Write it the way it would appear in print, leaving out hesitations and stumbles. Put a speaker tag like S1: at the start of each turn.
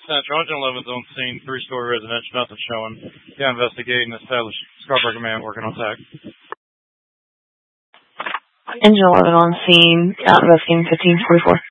S1: Central. Engine 11's on scene, three-story residential, nothing showing. Yeah, investigating, established. Scarborough Command working on tag.
S2: Engine 11 on scene, out investigating 1544.